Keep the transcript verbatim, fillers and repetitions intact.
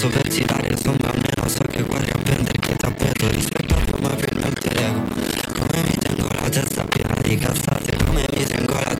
posso farti dare sombra, almeno so che quadri a vendere che tappeto rispetto a come film alter ego. Come mi tengo la testa piena di cazzate, come mi tengo la